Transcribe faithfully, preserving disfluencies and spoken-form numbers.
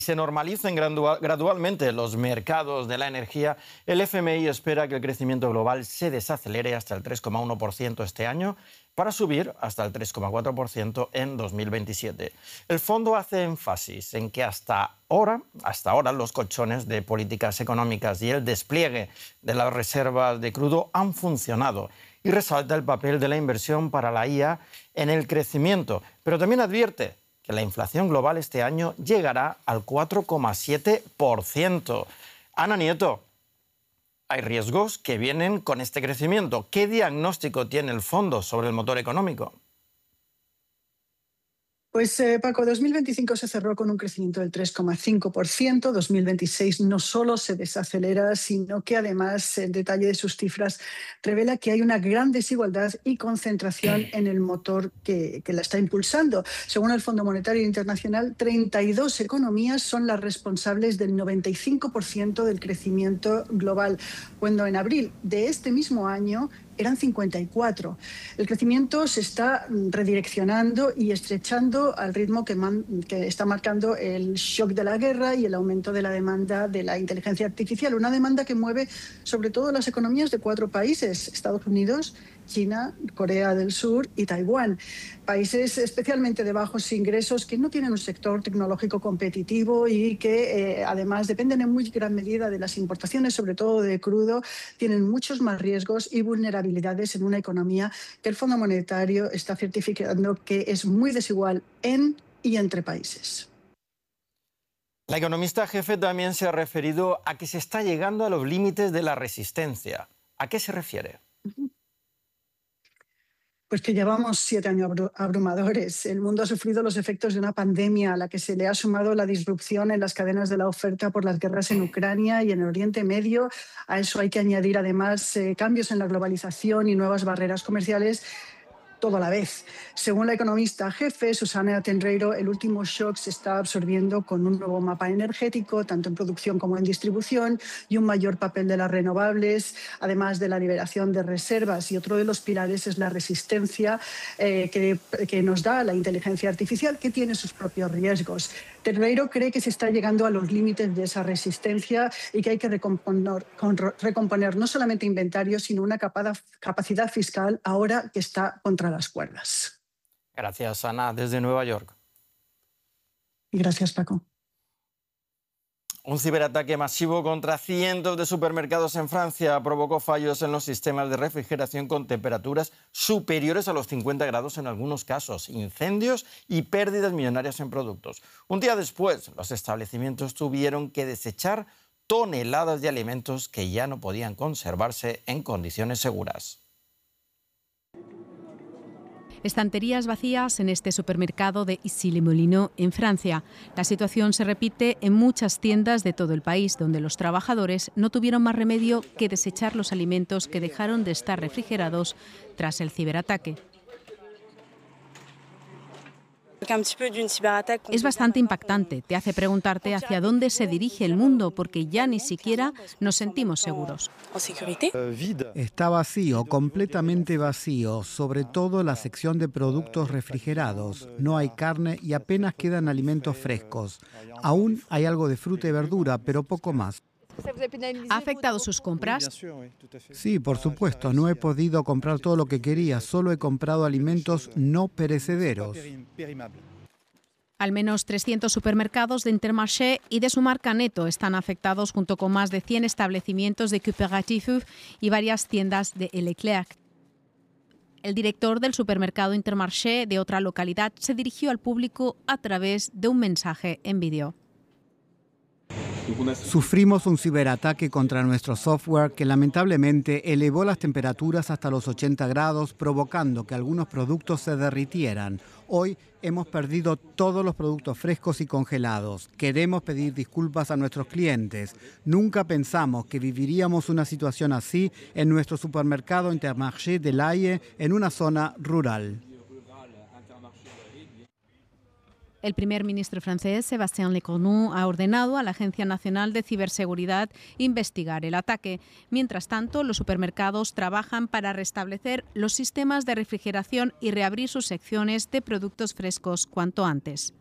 se normalicen gradualmente los mercados de la energía, el F M I espera que el crecimiento global se desacelere hasta el tres coma uno por ciento este año para subir hasta el tres coma cuatro por ciento en dos mil veintisiete. El fondo hace énfasis en que hasta ahora, hasta ahora los colchones de políticas económicas y el despliegue de las reservas de crudo han funcionado y resalta el papel de la inversión para la I A en el crecimiento, pero también advierte que la inflación global este año llegará al cuatro coma siete por ciento. Ana Nieto, hay riesgos que vienen con este crecimiento. ¿Qué diagnóstico tiene el fondo sobre el motor económico? Pues eh, Paco, dos mil veinticinco se cerró con un crecimiento del tres coma cinco por ciento. dos mil veintiséis no solo se desacelera, sino que además el detalle de sus cifras revela que hay una gran desigualdad y concentración en el motor que, que la está impulsando. Según el Fondo Monetario Internacional, treinta y dos economías son las responsables del noventa y cinco por ciento del crecimiento global, cuando en abril de este mismo año eran cincuenta y cuatro. El crecimiento se está redireccionando y estrechando al ritmo que, man, que está marcando el shock de la guerra y el aumento de la demanda de la inteligencia artificial. Una demanda que mueve sobre todo las economías de cuatro países: Estados Unidos, China, Corea del Sur y Taiwán. Países especialmente de bajos ingresos que no tienen un sector tecnológico competitivo y que eh, además dependen en muy gran medida de las importaciones, sobre todo de crudo, tienen muchos más riesgos y vulnerabilidades en una economía que el Fondo Monetario está certificando que es muy desigual en y entre países. La economista jefe también se ha referido a que se está llegando a los límites de la resistencia. ¿A qué se refiere? Pues que llevamos siete años abrumadores. El mundo ha sufrido los efectos de una pandemia a la que se le ha sumado la disrupción en las cadenas de la oferta por las guerras en Ucrania y en el Oriente Medio. A eso hay que añadir además eh, cambios en la globalización y nuevas barreras comerciales, todo a la vez. Según la economista jefe, Susana Tenreiro, el último shock se está absorbiendo con un nuevo mapa energético, tanto en producción como en distribución, y un mayor papel de las renovables, además de la liberación de reservas. Y otro de los pilares es la resistencia eh, que, que nos da la inteligencia artificial, que tiene sus propios riesgos. Tenreiro cree que se está llegando a los límites de esa resistencia y que hay que recomponer, recomponer no solamente inventarios, sino una capacidad fiscal ahora que está contra las cuerdas. Gracias, Ana, desde Nueva York. Gracias, Paco. Un ciberataque masivo contra cientos de supermercados en Francia provocó fallos en los sistemas de refrigeración con temperaturas superiores a los cincuenta grados en algunos casos, incendios y pérdidas millonarias en productos. Un día después, los establecimientos tuvieron que desechar toneladas de alimentos que ya no podían conservarse en condiciones seguras. Estanterías vacías en este supermercado de Issy-les-Moulineaux, en Francia. La situación se repite en muchas tiendas de todo el país, donde los trabajadores no tuvieron más remedio que desechar los alimentos que dejaron de estar refrigerados tras el ciberataque. Es bastante impactante, te hace preguntarte hacia dónde se dirige el mundo, porque ya ni siquiera nos sentimos seguros. Está vacío, completamente vacío, sobre todo la sección de productos refrigerados. No hay carne y apenas quedan alimentos frescos. Aún hay algo de fruta y verdura, pero poco más. ¿Ha afectado sus compras? Sí, por supuesto. No he podido comprar todo lo que quería. Solo he comprado alimentos no perecederos. Al menos trescientos supermercados de Intermarché y de su marca Netto están afectados, junto con más de cien establecimientos de Coopérative y varias tiendas de Leclerc. El director del supermercado Intermarché de otra localidad se dirigió al público a través de un mensaje en vídeo. Sufrimos un ciberataque contra nuestro software que lamentablemente elevó las temperaturas hasta los ochenta grados, provocando que algunos productos se derritieran. Hoy hemos perdido todos los productos frescos y congelados. Queremos pedir disculpas a nuestros clientes. Nunca pensamos que viviríamos una situación así en nuestro supermercado Intermarché de l'Haye, en una zona rural. El primer ministro francés, Sébastien Lecornu, ha ordenado a la Agencia Nacional de Ciberseguridad investigar el ataque. Mientras tanto, los supermercados trabajan para restablecer los sistemas de refrigeración y reabrir sus secciones de productos frescos cuanto antes.